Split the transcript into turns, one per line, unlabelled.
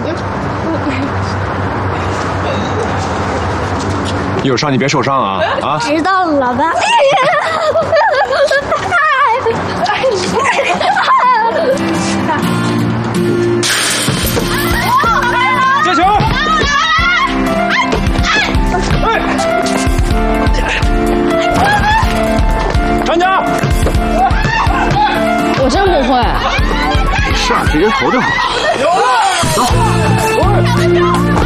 有伤你别受伤啊！啊！
知道了，老爸。
接球！站脚！
我真不会。
是啊，直接投就好了。走。